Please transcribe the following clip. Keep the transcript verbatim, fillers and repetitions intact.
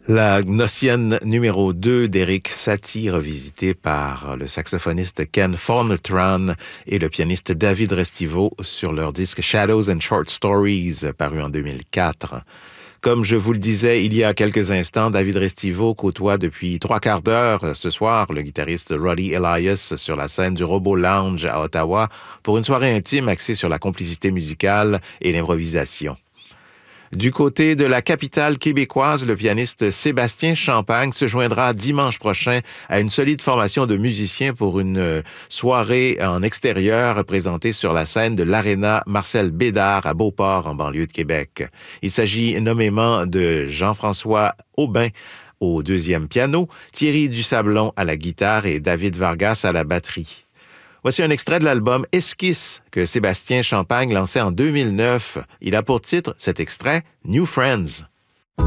La Gnossienne numéro deux d'Éric Satie, revisitée par le saxophoniste Ken Fornetran et le pianiste David Restivo sur leur disque Shadows and Short Stories, paru en deux mille quatre. Comme je vous le disais il y a quelques instants, David Restivo côtoie depuis trois quarts d'heure ce soir le guitariste Roddy Elias sur la scène du Robot Lounge à Ottawa pour une soirée intime axée sur la complicité musicale et l'improvisation. Du côté de la capitale québécoise, le pianiste Sébastien Champagne se joindra dimanche prochain à une solide formation de musiciens pour une soirée en extérieur présentée sur la scène de l'Aréna Marcel Bédard à Beauport, en banlieue de Québec. Il s'agit nommément de Jean-François Aubin au deuxième piano, Thierry Dusablon à la guitare et David Vargas à la batterie. Voici un extrait de l'album Esquisse que Sébastien Champagne lançait en deux mille neuf. Il a pour titre cet extrait « New Friends ».